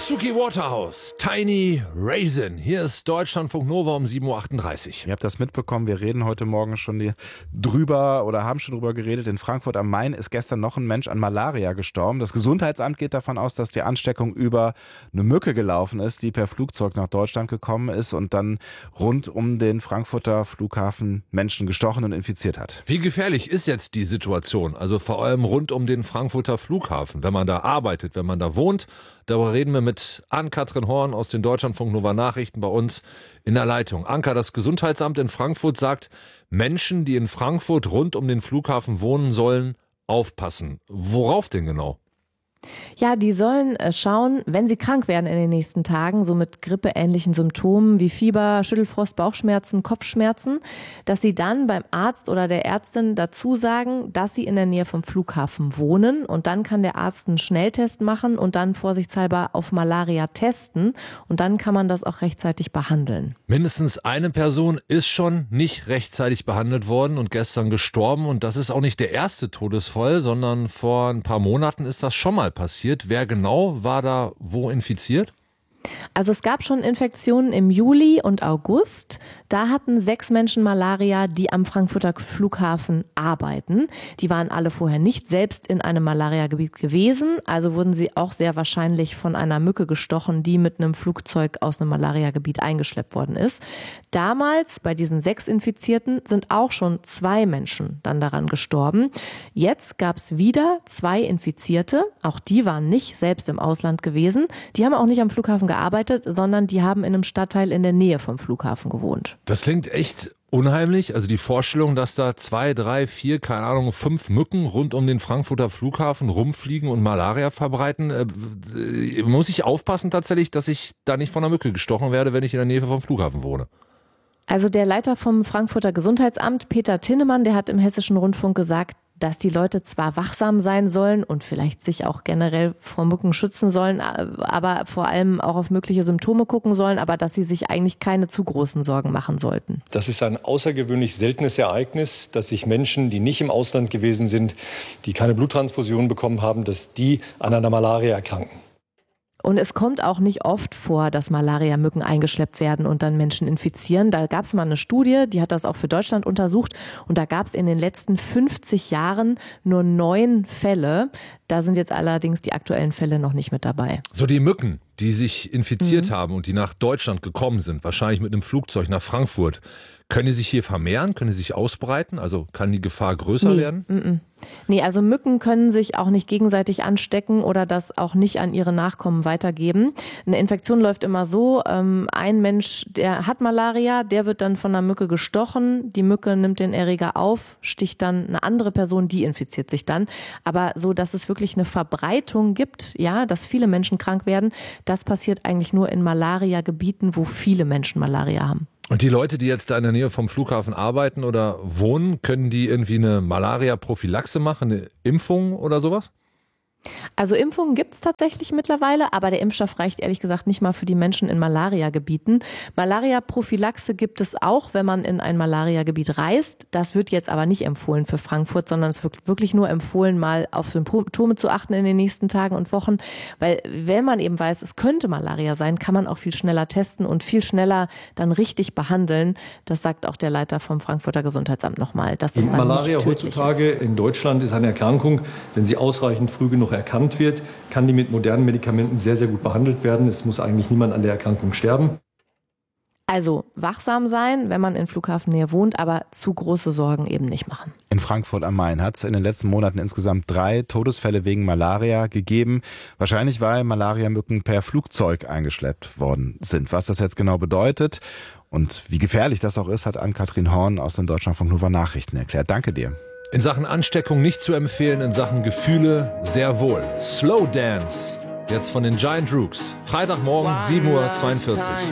Suki Waterhouse, Tiny Raisin. Hier ist Deutschlandfunk Nova um 7.38 Uhr. Ihr habt das mitbekommen, wir reden heute Morgen schon drüber oder haben schon drüber geredet. In Frankfurt am Main ist gestern noch ein Mensch an Malaria gestorben. Das Gesundheitsamt geht davon aus, dass die Ansteckung über eine Mücke gelaufen ist, die per Flugzeug nach Deutschland gekommen ist und dann rund um den Frankfurter Flughafen Menschen gestochen und infiziert hat. Wie gefährlich ist jetzt die Situation? Also vor allem rund um den Frankfurter Flughafen, wenn man da arbeitet, wenn man da wohnt. Darüber reden wir mit Ann-Kathrin Horn aus den Deutschlandfunk Nova Nachrichten bei uns in der Leitung. Anka, das Gesundheitsamt in Frankfurt sagt, Menschen, die in Frankfurt rund um den Flughafen wohnen, sollen aufpassen. Worauf denn genau? Ja, die sollen schauen, wenn sie krank werden in den nächsten Tagen, so mit grippeähnlichen Symptomen wie Fieber, Schüttelfrost, Bauchschmerzen, Kopfschmerzen, dass sie dann beim Arzt oder der Ärztin dazu sagen, dass sie in der Nähe vom Flughafen wohnen, und dann kann der Arzt einen Schnelltest machen und dann vorsichtshalber auf Malaria testen, und dann kann man das auch rechtzeitig behandeln. Mindestens eine Person ist schon nicht rechtzeitig behandelt worden und gestern gestorben, und das ist auch nicht der erste Todesfall, sondern vor ein paar Monaten ist das schon mal passiert. Wer genau war da wo infiziert? Also es gab schon Infektionen im Juli und August. Da hatten 6 Menschen Malaria, die am Frankfurter Flughafen arbeiten. Die waren alle vorher nicht selbst in einem Malariagebiet gewesen. Also wurden sie auch sehr wahrscheinlich von einer Mücke gestochen, die mit einem Flugzeug aus einem Malariagebiet eingeschleppt worden ist. Damals, bei diesen 6 Infizierten, sind auch schon 2 Menschen dann daran gestorben. Jetzt gab es wieder 2 Infizierte. Auch die waren nicht selbst im Ausland gewesen. Die haben auch nicht am Flughafen gearbeitet, sondern die haben in einem Stadtteil in der Nähe vom Flughafen gewohnt. Das klingt echt unheimlich. Also die Vorstellung, dass da 2, 3, 4, keine Ahnung, 5 Mücken rund um den Frankfurter Flughafen rumfliegen und Malaria verbreiten. Muss ich aufpassen tatsächlich, dass ich da nicht von einer Mücke gestochen werde, wenn ich in der Nähe vom Flughafen wohne? Also der Leiter vom Frankfurter Gesundheitsamt, Peter Tinnemann, der hat im Hessischen Rundfunk gesagt, dass die Leute zwar wachsam sein sollen und vielleicht sich auch generell vor Mücken schützen sollen, aber vor allem auch auf mögliche Symptome gucken sollen, aber dass sie sich eigentlich keine zu großen Sorgen machen sollten. Das ist ein außergewöhnlich seltenes Ereignis, dass sich Menschen, die nicht im Ausland gewesen sind, die keine Bluttransfusion bekommen haben, dass die an einer Malaria erkranken. Und es kommt auch nicht oft vor, dass Malaria-Mücken eingeschleppt werden und dann Menschen infizieren. Da gab es mal eine Studie, die hat das auch für Deutschland untersucht. Und da gab es in den letzten 50 Jahren nur 9 Fälle. Da sind jetzt allerdings die aktuellen Fälle noch nicht mit dabei. So die Mücken, die sich infiziert haben und die nach Deutschland gekommen sind, wahrscheinlich mit einem Flugzeug nach Frankfurt, können die sich hier vermehren? Können die sich ausbreiten? Also kann die Gefahr größer werden? Nee, also Mücken können sich auch nicht gegenseitig anstecken oder das auch nicht an ihre Nachkommen weitergeben. Eine Infektion läuft immer so, ein Mensch, der hat Malaria, der wird dann von einer Mücke gestochen, die Mücke nimmt den Erreger auf, sticht dann eine andere Person, die infiziert sich dann. Aber so, dass es wirklich eine Verbreitung gibt, ja, dass viele Menschen krank werden, das passiert eigentlich nur in Malaria-Gebieten, wo viele Menschen Malaria haben. Und die Leute, die jetzt da in der Nähe vom Flughafen arbeiten oder wohnen, können die irgendwie eine Malaria-Prophylaxe machen, eine Impfung oder sowas? Also Impfungen gibt es tatsächlich mittlerweile, aber der Impfstoff reicht ehrlich gesagt nicht mal für die Menschen in Malaria-Gebieten. Malaria-Prophylaxe gibt es auch, wenn man in ein Malaria-Gebiet reist. Das wird jetzt aber nicht empfohlen für Frankfurt, sondern es wird wirklich nur empfohlen, mal auf Symptome zu achten in den nächsten Tagen und Wochen. Weil wenn man eben weiß, es könnte Malaria sein, kann man auch viel schneller testen und viel schneller dann richtig behandeln. Das sagt auch der Leiter vom Frankfurter Gesundheitsamt nochmal. Dass es dann Malaria nicht tödlich heutzutage ist. in Deutschland ist eine Erkrankung, wenn sie ausreichend früh genug erkannt wird, kann die mit modernen Medikamenten sehr, sehr gut behandelt werden. Es muss eigentlich niemand an der Erkrankung sterben. Also wachsam sein, wenn man in Flughafennähe wohnt, aber zu große Sorgen eben nicht machen. In Frankfurt am Main hat es in den letzten Monaten insgesamt 3 Todesfälle wegen Malaria gegeben. Wahrscheinlich, weil Malariamücken per Flugzeug eingeschleppt worden sind. Was das jetzt genau bedeutet und wie gefährlich das auch ist, hat Ann-Kathrin Horn aus den Deutschlandfunk Nova Nachrichten erklärt. Danke dir. In Sachen Ansteckung nicht zu empfehlen, in Sachen Gefühle sehr wohl. Slow Dance, jetzt von den Giant Rooks. Freitagmorgen, 7.42 Uhr.